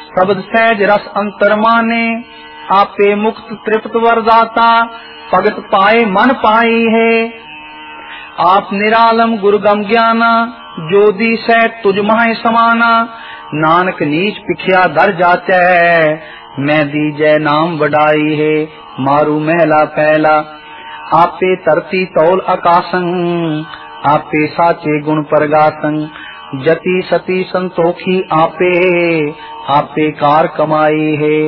शब्द सहज रस अंतर माने, आपे मुक्त तृप्त वरदाता, भगत पाए मन पाई है। आप निरालम गुरगम ज्ञाना, जो दिसै तुझ माहि समाना, नानक नीच पिखिया दर जाचै, मैं दीजै नाम बढ़ाई है। मारू महला पहला, आपे धरती तौल आकाशं, आपे साचे गुण प्रगासं, जति सती संतोखी आपे, आपे कार कमाई है।